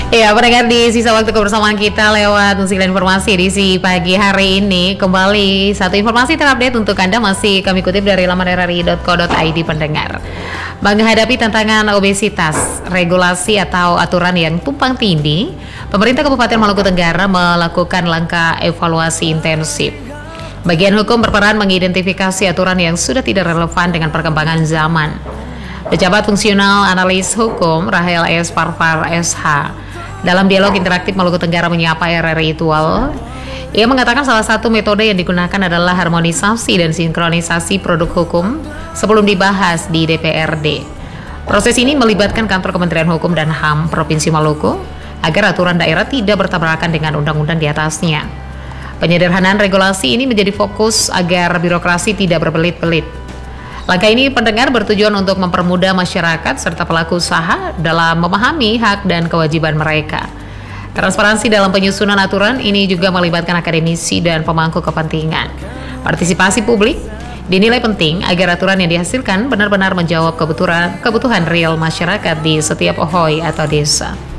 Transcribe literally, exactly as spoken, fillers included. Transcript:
Ya, pendengar di sisa waktu kebersamaan kita lewat musik dan informasi di si pagi hari ini kembali satu informasi terupdate untuk Anda masih kami kutip dari laman r r i dot co dot i d pendengar. Menghadapi tantangan obesitas, regulasi atau aturan yang tumpang tindih, pemerintah Kabupaten Maluku Tenggara melakukan langkah evaluasi intensif. Bagian hukum berperan mengidentifikasi aturan yang sudah tidak relevan dengan perkembangan zaman. Pejabat Fungsional Analis Hukum Rahel S. Parvar S H dalam dialog interaktif Maluku Tenggara menyapa R R I Tual, ia mengatakan salah satu metode yang digunakan adalah harmonisasi dan sinkronisasi produk hukum sebelum dibahas di D P R D. Proses ini melibatkan kantor Kementerian Hukum dan H A M Provinsi Maluku agar aturan daerah tidak bertabrakan dengan undang-undang di atasnya. Penyederhanaan regulasi ini menjadi fokus agar birokrasi tidak berbelit-belit. Langkah ini pendengar bertujuan untuk mempermudah masyarakat serta pelaku usaha dalam memahami hak dan kewajiban mereka. Transparansi dalam penyusunan aturan ini juga melibatkan akademisi dan pemangku kepentingan. Partisipasi publik dinilai penting agar aturan yang dihasilkan benar-benar menjawab kebutuhan kebutuhan real masyarakat di setiap ohoi atau desa.